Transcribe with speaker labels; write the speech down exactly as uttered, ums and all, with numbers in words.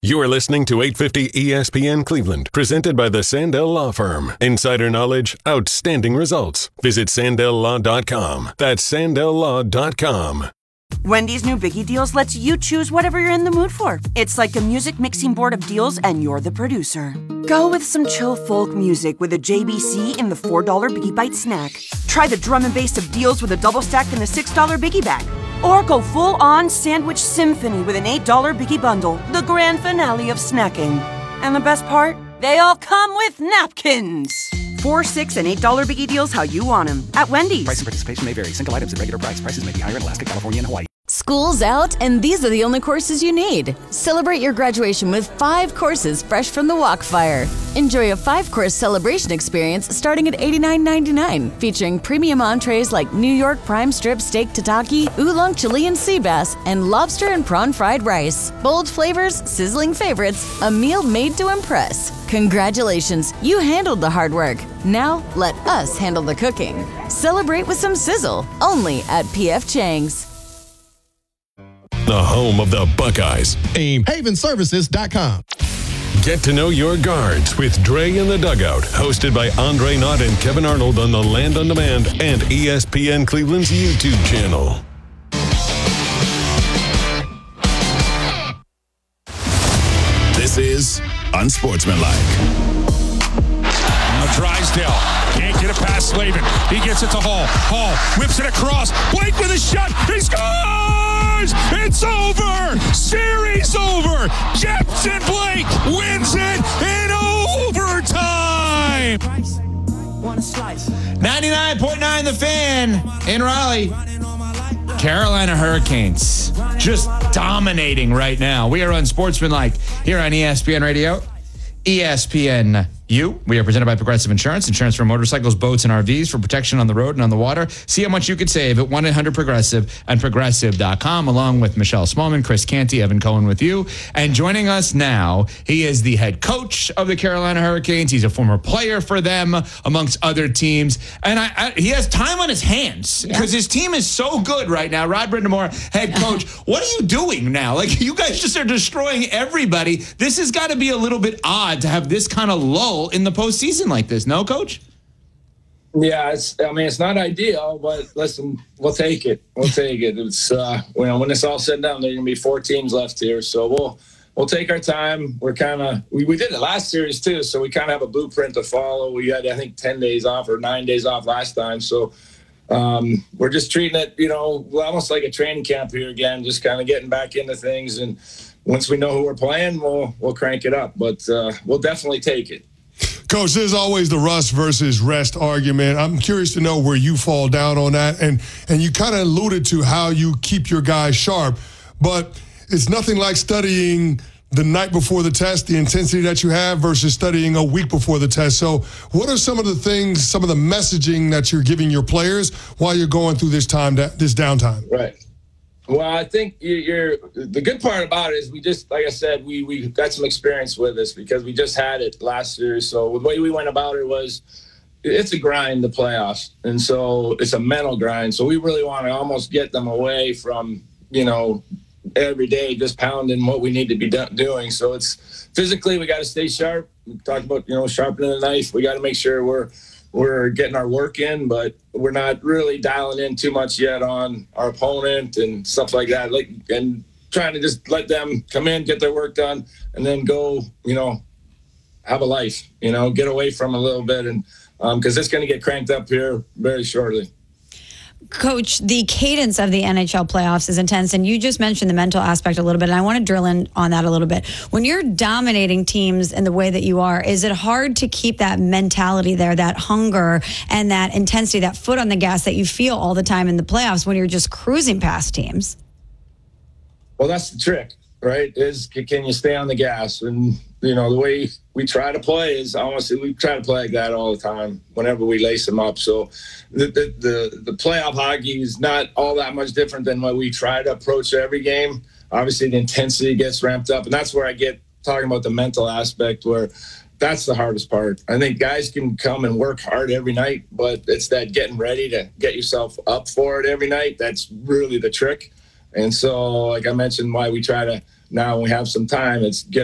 Speaker 1: You're listening to eight fifty E S P N Cleveland, presented by the Sandell Law Firm. Insider knowledge, outstanding results. Visit sandell law dot com. That's sandell law dot com.
Speaker 2: Wendy's new Biggie Deals lets you choose whatever you're in the mood for. It's like a music mixing board of deals, and you're the producer. Go with some chill folk music with a J B C in the four dollar Biggie Bite snack. Try the drum and bass of deals with a double stack in the six dollar Biggie Bag. Or go full-on sandwich symphony with an eight dollar Biggie Bundle, the grand finale of snacking. And the best part? They all come with napkins. Four, six, and eight dollar Biggie Deals how you want them at Wendy's.
Speaker 3: Price and participation may vary. Single items at regular price. Prices may be higher in Alaska, California, and Hawaii.
Speaker 4: School's out, and these are the only courses you need. Celebrate your graduation with five courses fresh from the Walkfire. Enjoy a five-course celebration experience starting at eighty-nine ninety-nine, featuring premium entrees like New York prime strip steak tataki, oolong Chilean sea bass, and lobster and prawn fried rice. Bold flavors, sizzling favorites, a meal made to impress. Congratulations, you handled the hard work. Now let us handle the cooking. Celebrate with some sizzle, only at P F Chang's.
Speaker 1: The home of the Buckeyes.
Speaker 5: Aim haven services dot com.
Speaker 1: Get to know your guards with Dre in the Dugout, hosted by Andre Knott and Kevin Arnold on the Land on Demand and E S P N Cleveland's YouTube channel.
Speaker 6: This is Unsportsmanlike.
Speaker 7: Now Drysdale can't get it past Slavin. He gets it to Hall. Hall whips it across. Blake with a shot. He scores! It's over! Series over! Jackson Blake wins it in overtime!
Speaker 8: ninety-nine point nine The Fan in Raleigh. Carolina Hurricanes just dominating right now. We are Unsportsmanlike here on E S P N Radio. E S P N U. We are presented by Progressive Insurance. Insurance for motorcycles, boats, and R Vs for protection on the road and on the water. See how much you could save at one eight hundred progressive and progressive dot com, along with Michelle Smallman, Chris Canty, Evan Cohen with you. And joining us now, he is the head coach of the Carolina Hurricanes. He's a former player for them, amongst other teams. And I, I, he has time on his hands because yeah. his team is so good right now. Rod Brindamore, head coach. What are you doing now? Like, you guys just are destroying everybody. This has got to be a little bit odd to have this kind of lull in the postseason like this, no, Coach?
Speaker 9: Yeah, it's, I mean, it's not ideal, but listen, we'll take it. We'll take it. It's uh, you know, when it's all said and done, there are going to be four teams left here, so we'll we'll take our time. We're kind of we, we did it last series too, so we kind of have a blueprint to follow. We had, I think, ten days off or nine days off last time, so um, we're just treating it, you know, almost like a training camp here again, just kind of getting back into things. And once we know who we're playing, we'll we'll crank it up. But uh, we'll definitely take it.
Speaker 5: Coach, there's always the rust versus rest argument. I'm curious to know where you fall down on that. And and you kind of alluded to how you keep your guys sharp, but it's nothing like studying the night before the test, the intensity that you have versus studying a week before the test. So what are some of the things, some of the messaging that you're giving your players while you're going through this time, this downtime?
Speaker 9: Right. Well, I think you're the good part about it is we just, like I said, we we got some experience with this because we just had it last year. So the way we went about it was it's a grind, the playoffs. And so it's a mental grind. So we really want to almost get them away from, you know, every day just pounding what we need to be do- doing. So it's physically we got to stay sharp. We talked about, you know, sharpening the knife. We got to make sure we're we're getting our work in, but we're not really dialing in too much yet on our opponent and stuff like that. Like, and trying to just let them come in, get their work done, and then go, you know, have a life, you know, get away from a little bit. And um, because it's going to get cranked up here very shortly.
Speaker 10: Coach, the cadence of the N H L playoffs is intense, and you just mentioned the mental aspect a little bit, and I want to drill in on that a little bit. When you're dominating teams in the way that you are, is it hard to keep that mentality there, that hunger and that intensity, that foot on the gas that you feel all the time in the playoffs when you're just cruising past teams?
Speaker 9: Well, that's the trick, right, is can you stay on the gas? And, you know, the way we try to play is almost, we try to play like that all the time whenever we lace them up. So the, the, the, the playoff hockey is not all that much different than what we try to approach every game. Obviously, the intensity gets ramped up, and that's where I get talking about the mental aspect, where that's the hardest part. I think guys can come and work hard every night, but it's that getting ready to get yourself up for it every night. That's really the trick. And so, like I mentioned, why we try to, now when we have some time, it's get